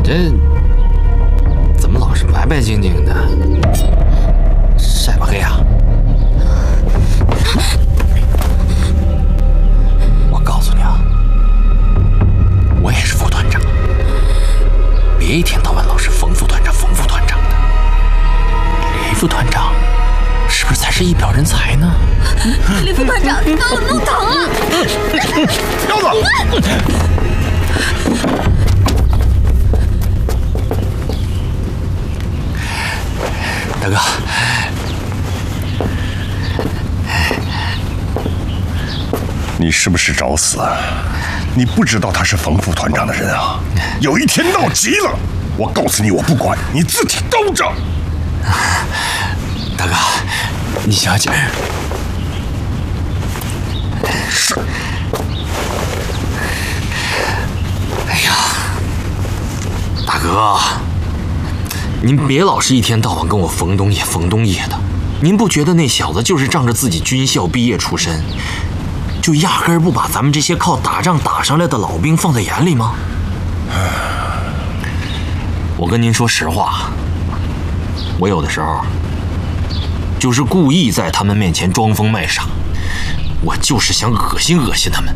这怎么老是白白净净的，晒不黑啊？我告诉你啊，我也是副团长，别一天到晚老是冯副团长、冯副团长的。李副团长是不是才是一表人才呢？ 李副团长，你把我弄疼了！ 彪子！ 大哥， 你是不是找死啊？你不知道他是冯副团长的人啊！有一天闹急了，我告诉你，我不管，你自己兜着。 大哥，你小点儿。 是。 哎呀，大哥，您别老是一天到晚跟我冯东野、冯东野的。您不觉得那小子就是仗着自己军校毕业出身，就压根儿不把咱们这些靠打仗打上来的老兵放在眼里吗？我跟您说实话，我有的时候就是故意在他们面前装疯卖傻，我就是想恶心恶心他们。